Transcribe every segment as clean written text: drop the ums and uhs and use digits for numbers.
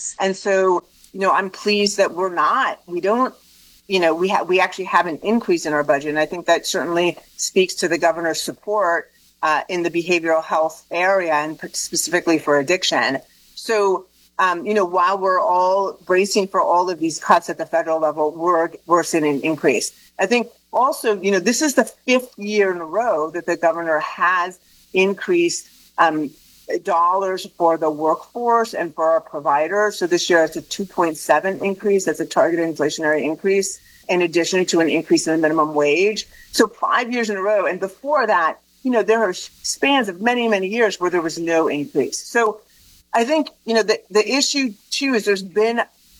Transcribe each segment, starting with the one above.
cuts. And so, I'm pleased that we actually have an increase in our budget. And I think that certainly speaks to the governor's support in the behavioral health area and specifically for addiction. So, while we're all bracing for all of these cuts at the federal level, we're seeing an increase. I think also, this is the 5th year in a row that the governor has increased dollars for the workforce and for our providers. So this year it's a 2.7 increase. That's a targeted inflationary increase in addition to an increase in the minimum wage. So 5 years in a row. And before that, there are spans of many, many years where there was no increase. So I think, the issue too is there's been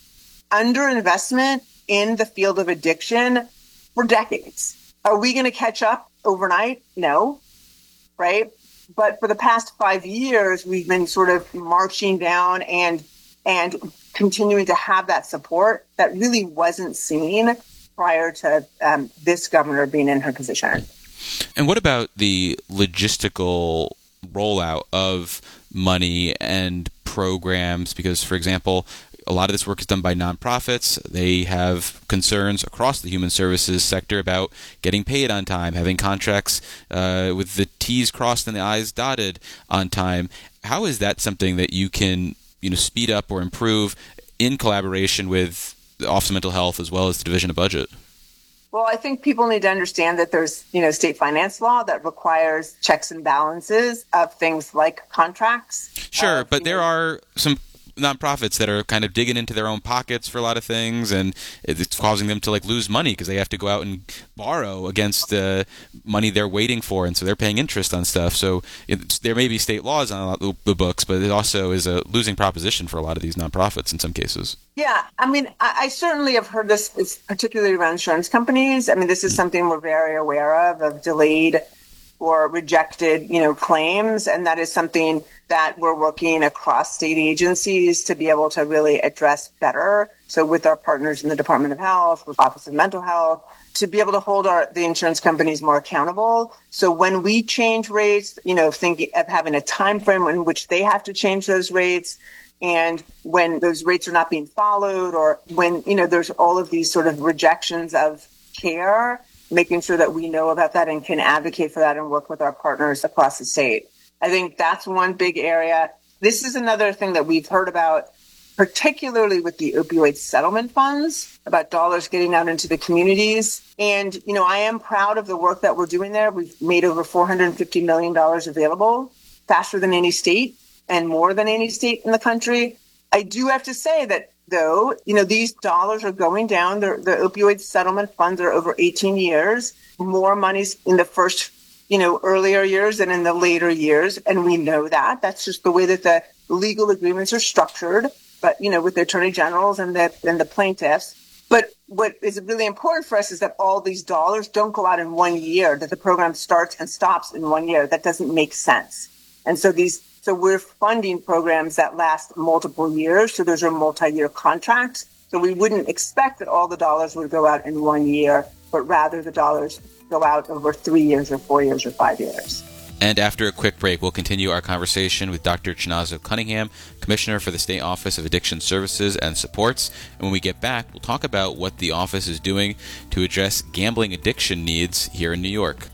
underinvestment in the field of addiction for decades. Are we going to catch up overnight? No, right? But for the past 5 years, we've been sort of marching down and continuing to have that support that really wasn't seen prior to this governor being in her position. And what about the logistical rollout of money and programs? Because, for example, a lot of this work is done by nonprofits. They have concerns across the human services sector about getting paid on time, having contracts with the T's crossed and the I's dotted on time. How is that something that you can, speed up or improve in collaboration with the Office of Mental Health as well as the Division of Budget? Well, I think people need to understand that there's, state finance law that requires checks and balances of things like contracts. Sure, but there are some nonprofits that are kind of digging into their own pockets for a lot of things, and it's causing them to lose money because they have to go out and borrow against the money they're waiting for, and so they're paying interest on stuff. So there may be state laws on a lot of the books, but it also is a losing proposition for a lot of these nonprofits in some cases. Yeah, I certainly have heard this, particularly around insurance companies. This is something we're very aware of delayed or rejected, claims. And that is something that we're working across state agencies to be able to really address better. So with our partners in the Department of Health, with Office of Mental Health, to be able to hold the insurance companies more accountable. So when we change rates, thinking of having a time frame in which they have to change those rates, and when those rates are not being followed, or when, there's all of these sort of rejections of care, making sure that we know about that and can advocate for that and work with our partners across the state. I think that's one big area. This is another thing that we've heard about, particularly with the opioid settlement funds, about dollars getting out into the communities. And, I am proud of the work that we're doing there. We've made over $450 million available, faster than any state and more than any state in the country. I do have to say that, though, these dollars are going down. The opioid settlement funds are over 18 years. More money's in the first, earlier years than in the later years. And we know that. That's just the way that the legal agreements are structured, but, with the attorney generals and the plaintiffs. But what is really important for us is that all these dollars don't go out in 1 year, that the program starts and stops in 1 year. That doesn't make sense. And so we're funding programs that last multiple years. So those are multi-year contracts. So we wouldn't expect that all the dollars would go out in 1 year, but rather the dollars go out over 3 years or 4 years or 5 years. And after a quick break, we'll continue our conversation with Dr. Chinazo Cunningham, Commissioner for the State Office of Addiction Services and Supports. And when we get back, we'll talk about what the office is doing to address gambling addiction needs here in New York.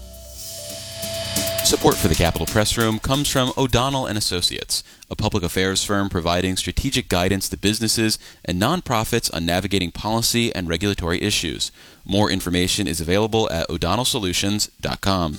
Support for the Capitol Press Room comes from O'Donnell & Associates, a public affairs firm providing strategic guidance to businesses and nonprofits on navigating policy and regulatory issues. More information is available at o'donnellsolutions.com.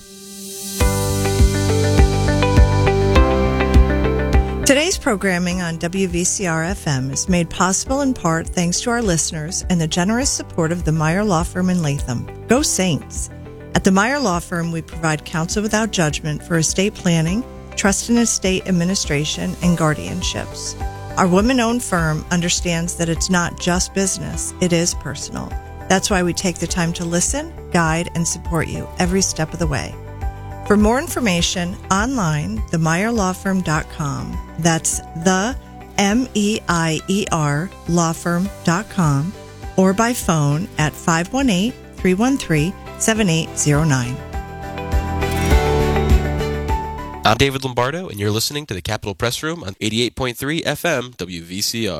Today's programming on WVCR-FM is made possible in part thanks to our listeners and the generous support of the Meyer Law Firm in Latham. Go Saints! At the Meyer Law Firm, we provide counsel without judgment for estate planning, trust and estate administration, and guardianships. Our women-owned firm understands that it's not just business, it is personal. That's why we take the time to listen, guide, and support you every step of the way. For more information, online, themeyerlawfirm.com. That's the MEIER lawfirm.com, or by phone at 518-313-7809. I'm David Lombardo, and you're listening to the Capitol Press Room on 88.3 FM WVCR.